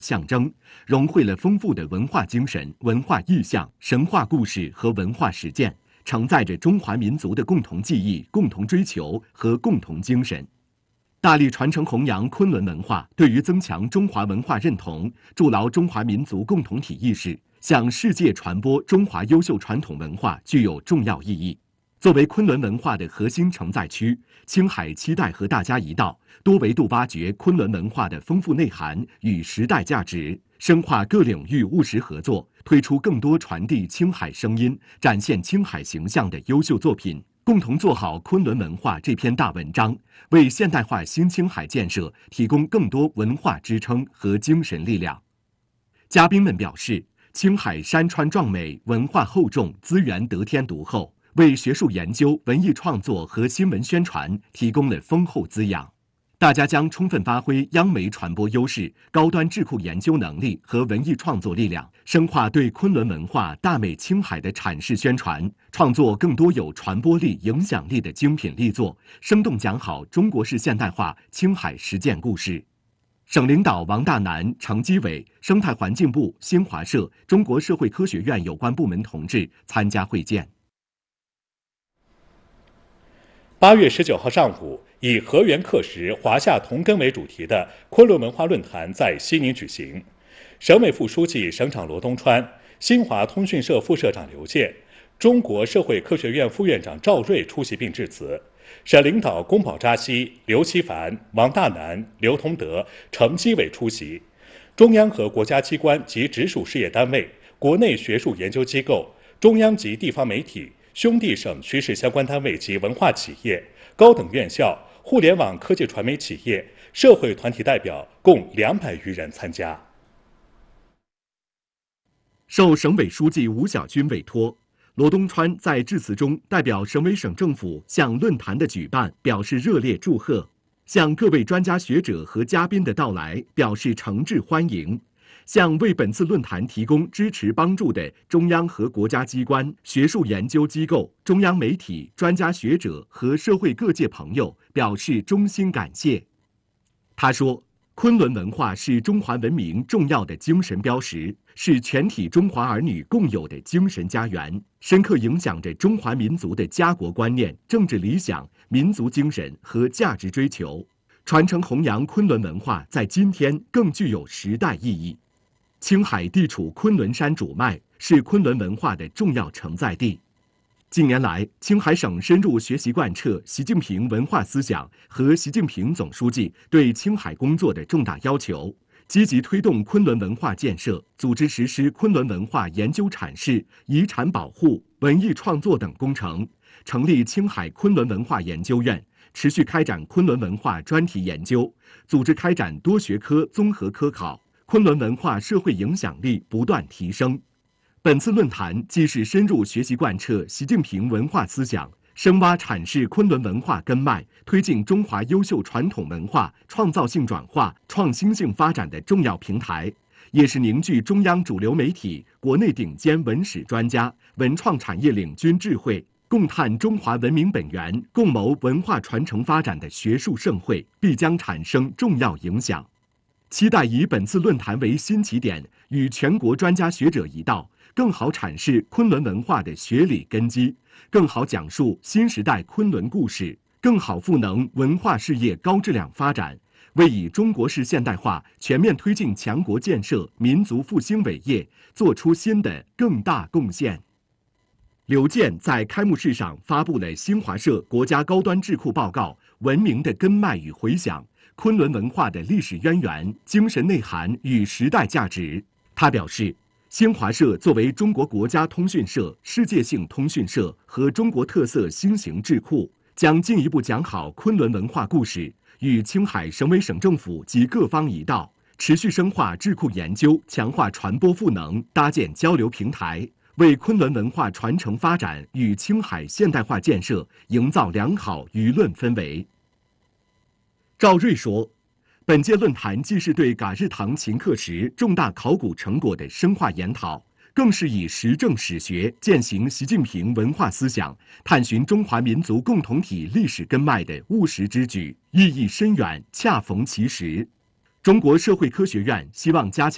象征，融汇了丰富的文化精神、文化意象、神话故事和文化实践，承载着中华民族的共同记忆、共同追求和共同精神。大力传承弘扬昆仑文化，对于增强中华文化认同、筑牢中华民族共同体意识，向世界传播中华优秀传统文化具有重要意义。作为昆仑文化的核心承载区，青海期待和大家一道，多维度挖掘昆仑文化的丰富内涵与时代价值，深化各领域务实合作，推出更多传递青海声音、展现青海形象的优秀作品，共同做好昆仑文化这篇大文章，为现代化新青海建设提供更多文化支撑和精神力量。嘉宾们表示，青海山川壮美，文化厚重，资源得天独厚，为学术研究、文艺创作和新闻宣传提供了丰厚滋养。大家将充分发挥央媒传播优势、高端智库研究能力和文艺创作力量，深化对昆仑文化大美青海的阐释宣传，创作更多有传播力、影响力的精品力作，生动讲好中国式现代化青海实践故事。省领导王大南、程基伟、生态环境部、新华社、中国社会科学院有关部门同志参加会见。 8月19号上午，以“河源刻石，华夏同根”为主题的昆仑文化论坛在西宁举行。省委副书记、省长罗东川、新华通讯社副社长刘健、中国社会科学院副院长赵瑞出席并致辞。省领导宫保扎西、刘奇凡、王大南、刘同德、程基伟出席。中央和国家机关及直属事业单位、国内学术研究机构、中央及地方媒体、兄弟省区市相关单位及文化企业、高等院校、互联网科技传媒企业、社会团体代表共200余人参加。 受省委书记吴晓军委托，罗东川在致辞中代表省委省政府向论坛的举办表示热烈祝贺，向各位专家学者和嘉宾的到来表示诚挚欢迎，向为本次论坛提供支持帮助的中央和国家机关、学术研究机构、中央媒体、专家学者和社会各界朋友表示衷心感谢。他说，昆仑文化是中华文明重要的精神标识，是全体中华儿女共有的精神家园，深刻影响着中华民族的家国观念、政治理想、民族精神和价值追求。传承弘扬昆仑文化在今天更具有时代意义。青海地处昆仑山主脉，是昆仑文化的重要承载地。近年来，青海省深入学习贯彻习近平文化思想和习近平总书记对青海工作的重大要求，积极推动昆仑文化建设，组织实施昆仑文化研究阐释、遗产保护、文艺创作等工程，成立青海昆仑文化研究院，持续开展昆仑文化专题研究，组织开展多学科综合科考，昆仑文化社会影响力不断提升。本次论坛既是深入学习贯彻习近平文化思想，深挖阐释昆仑文化根脉，推进中华优秀传统文化创造性转化、创新性发展的重要平台，也是凝聚中央主流媒体、国内顶尖文史专家、文创产业领军智慧，共探中华文明本源、共谋文化传承发展的学术盛会，必将产生重要影响。期待以本次论坛为新起点，与全国专家学者一道，更好阐释昆仑文化的学理根基，更好讲述新时代昆仑故事，更好赋能文化事业高质量发展，为以中国式现代化全面推进强国建设、民族复兴伟业做出新的更大贡献。刘健在开幕式上发布了新华社国家高端智库报告《文明的根脉与回响：昆仑文化的历史渊源、精神内涵与时代价值》。他表示，新华社作为中国国家通讯社、世界性通讯社和中国特色新型智库，将进一步讲好昆仑文化故事，与青海省委省政府及各方一道，持续深化智库研究，强化传播赋能，搭建交流平台，为昆仑文化传承发展与青海现代化建设营造良好舆论氛围。赵瑞说，本届论坛既是对嘎日唐秦刻石重大考古成果的深化研讨，更是以实证史学践行习近平文化思想，探寻中华民族共同体历史根脉的务实之举，意义深远，恰逢其时。中国社会科学院希望加强